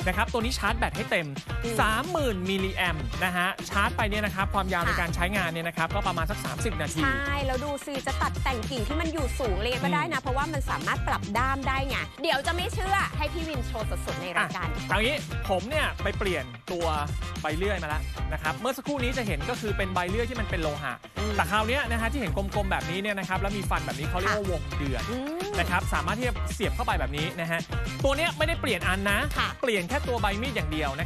นะครับตัวนี้ชาร์จแบตให้เต็ม 30,000 มิลลิแอมป์นะฮะชาร์จไปเนี่ยนะครับความยาวในการใช้งานเนี่ยนะครับก็ประมาณสัก30 นาทีใช่แล้วดูสิจะตัดแต่งกิ่งที่มันอยู่สูงเลยก็ได้นะเพราะว่ามันสามารถปรับด้ามได้ไงเดี๋ยวจะไม่เชื่อให้พี่วินโชว์สดๆในรายการเอางี้ผมเนี่ยไปเปลี่ยนตัวใบเลื่อยมาแล้วนะครับเมื่อสักครู่นี้จะเห็นก็คือเป็นใบเลื่อยที่มันเป็นโลหะแต่คราวนี้นะฮะที่เห็นกลมๆแบบนี้เนี่ยนะครับแล้วมีฟันแบบนี้เขาเรียกว่าวงเดือนนะครับสามารถที่จะเสียบเข้าไปแบบนี้นะฮะตัวเนี้ยไม่ได้เปลี่ยนอันนะเปลี่ยนแค่ตัวใบมีดอย่างเดียว